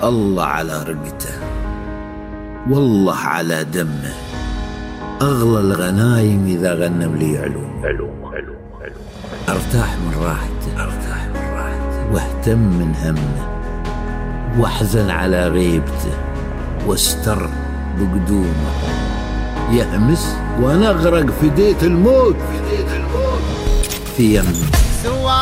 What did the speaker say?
الله على رقته، والله على دمه، أغلى الغنايم إذا غنم لي علوم. أرتاح من راحته واهتم من همه، واحزن على غيبته واستر بقدومه. يهمس وأنا أغرق في ديت الموت في يمه.